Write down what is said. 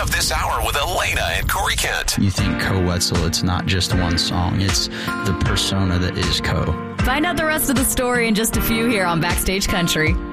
of this hour with Elena and Corey Kent. You think Co Wetzel, it's not just one song. It's the persona that is Co. Find out the rest of the story in just a few here on Backstage Country.